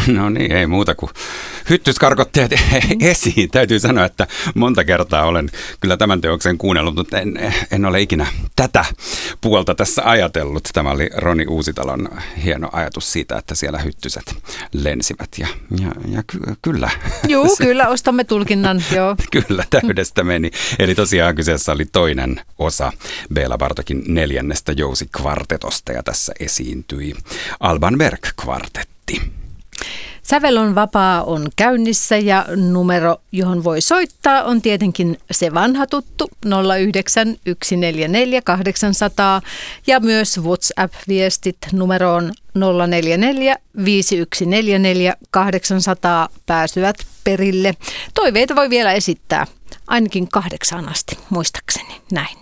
No niin, ei muuta kuin hyttyskarkotteet esiin. Täytyy sanoa, että monta kertaa olen kyllä tämän teoksen kuunnellut, mutta en ole ikinä tätä puolta tässä ajatellut. Tämä oli Roni Uusitalon hieno ajatus siitä, että siellä hyttyset lensivät. Ja kyllä. Joo, kyllä, ostamme tulkinnan. Joo. Kyllä, täydestä meni. Eli tosiaan kyseessä oli toinen osa Béla Bartokin 4. jousikvartetosta ja tässä esiintyi Alban Berg-kvartetti. Sävel on vapaa on käynnissä ja numero, johon voi soittaa, on tietenkin se vanha tuttu 09 144 800 ja myös WhatsApp-viestit numeroon 044 5144 800 pääsyvät perille. Toiveita voi vielä esittää ainakin 8 asti, muistaakseni näin.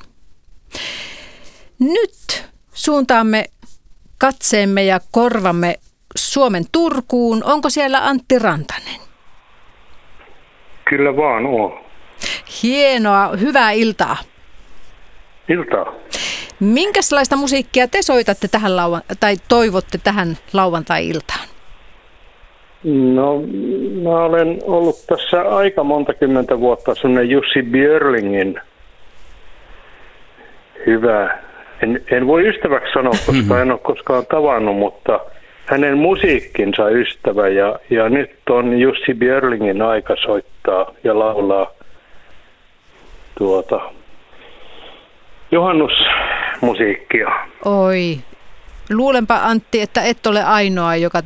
Nyt suuntaamme katseemme ja korvamme Suomen Turkuun. Onko siellä Antti Rantanen? Kyllä vaan on. Hienoa, hyvää iltaa. Iltaa. Minkälaista musiikkia te soitatte tähän tai toivotte tähän lauantai-iltaan? No, mä olen ollut tässä aika monta kymmentä vuotta sellainen Jussi Björlingin hyvä. En voi ystäväksi sanoa, koska en ole koskaan tavannut, mutta hänen musiikkinsa ystävä ja nyt on Jussi Björlingin aika soittaa ja laulaa juhannusmusiikkia. Oi, luulenpa Antti, että et ole ainoa, joka